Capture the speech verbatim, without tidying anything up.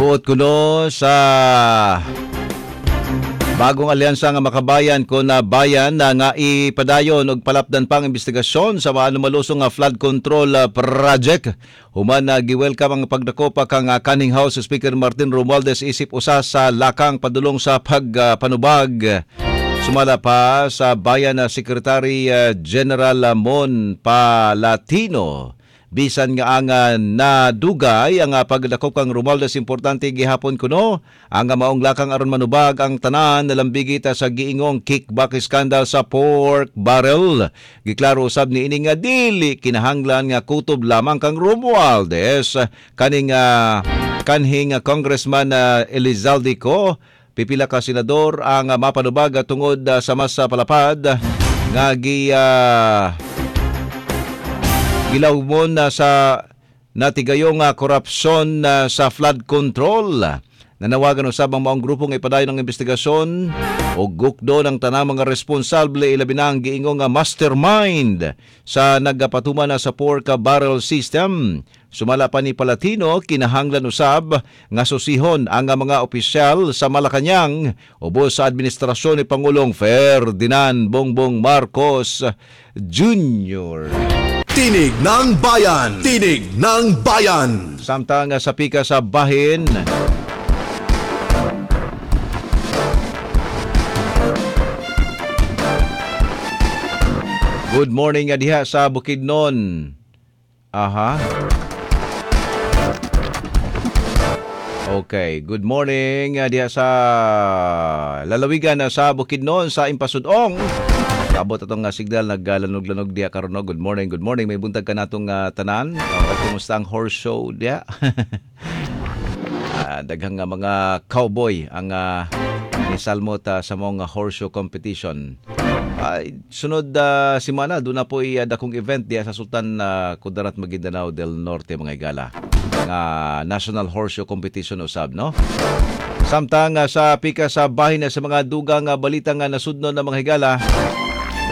Buot kuno sa bagong alyansa nga makabayan ko na bayan na nga ipadayon og palapdan pang investigasyon sa maano malusong nga flood control uh, project. Human na uh, giwelcome ang pagdako pa kang uh, Canning House Speaker Martin Romualdez isip usa sa lakang padulong sa pagpanubag. Uh, Sumala pa sa bayan na uh, Secretary uh, General Mon Palatino. Bisan nga ang uh, nadugay ang uh, pagdakop kang Romualdez importante gihapon kuno ang uh, maong lakang aron manubag ang tanan nalambigita sa giingong kickback scandal sa pork barrel. Giklaro usab ni ini nga dili kinahanglan nga kutob lamang kang Romualdez kaning uh, kanhing uh, Congressman uh, Elizalde ko pipila ka senador ang uh, mapanubag uh, tungod uh, sa mas uh, palapad nga gi uh, Gilaw mo na sa natigayong uh, korupsyon uh, sa flood control. Nanawagan usab ang maong grupong ipadayon ng investigasyon o gukdo ng tanang mga responsable ilabi na ang giingong uh, mastermind sa nagapatuman na sa pork barrel system. Sumala pa ni Palatino, kinahanglan usab nga susihon ang uh, mga opisyal sa Malacañang ubos sa administrasyon ni Pangulong Ferdinand Bongbong Marcos Junior Tinig ng Bayan! Tinig ng Bayan! Samtang sa pika sa bahin, good morning nga diha sa Bukidnon. Aha. Okay, good morning nga diha sa lalawigan sa Bukidnon sa Impasudong. Abot atong nga signal naggalanog-lanog diha karon. Good morning, good morning. May buntag ka natong uh, tanan. Uh, kumusta ang horse show diha? uh, daghang nga mga cowboy ang uh, nisalmot uh, sa mga horse show competition. Uh, sunod uh, simana doon na po uh, dakong event diha sa Sultan uh, Kudarat Maguindanao del Norte mga igala. Nga uh, National Horse Show Competition usab, no? Samtang uh, sa pika sa bahin na sa mga dugang uh, balita nga nasudnon na mga higala.